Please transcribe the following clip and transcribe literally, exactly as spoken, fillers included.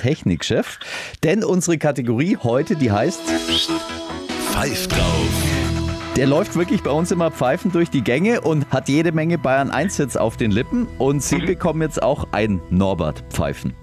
Technikchef. Denn unsere Kategorie heute, die heißt Pfeift drauf. Der läuft wirklich bei uns immer pfeifend durch die Gänge und hat jede Menge Bayern eins Hits auf den Lippen. Und Sie bekommen jetzt auch ein Norbert pfeifen.